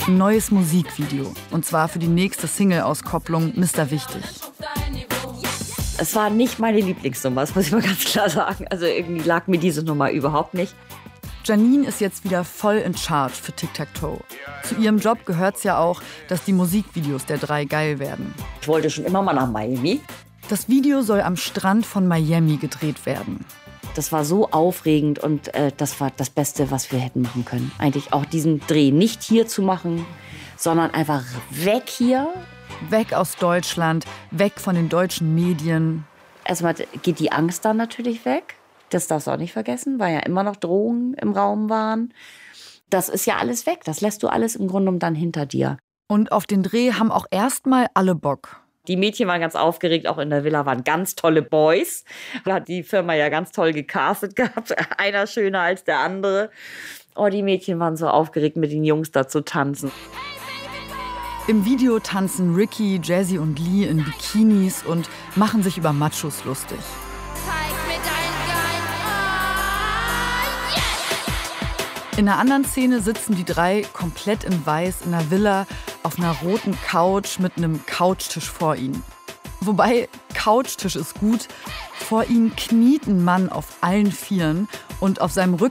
ein neues Musikvideo. Und zwar für die nächste Single-Auskopplung Mr. Wichtig. Es war nicht meine Lieblingsnummer, das muss ich mal ganz klar sagen. Also irgendwie lag mir diese Nummer überhaupt nicht. Janine ist jetzt wieder voll in charge für Tic-Tac-Toe. Zu ihrem Job gehört es ja auch, dass die Musikvideos der 3 geil werden. Ich wollte schon immer mal nach Miami. Das Video soll am Strand von Miami gedreht werden. Das war so aufregend und das war das Beste, was wir hätten machen können. Eigentlich auch diesen Dreh nicht hier zu machen, sondern einfach weg hier. Weg aus Deutschland, weg von den deutschen Medien. Erstmal geht die Angst dann natürlich weg. Das darfst du auch nicht vergessen, weil ja immer noch Drohungen im Raum waren. Das ist ja alles weg. Das lässt du alles im Grunde genommen dann hinter dir. Und auf den Dreh haben auch erstmal alle Bock. Die Mädchen waren ganz aufgeregt, auch in der Villa waren ganz tolle Boys. Da hat die Firma ja ganz toll gecastet gehabt, einer schöner als der andere. Oh, die Mädchen waren so aufgeregt, mit den Jungs da zu tanzen. Im Video tanzen Ricky, Jazzy und Lee in Bikinis und machen sich über Machos lustig. In einer anderen Szene sitzen die 3 komplett in Weiß in einer Villa auf einer roten Couch mit einem Couchtisch vor ihnen. Wobei, Couchtisch ist gut. Vor ihnen kniet ein Mann auf allen Vieren und auf seinem Rücken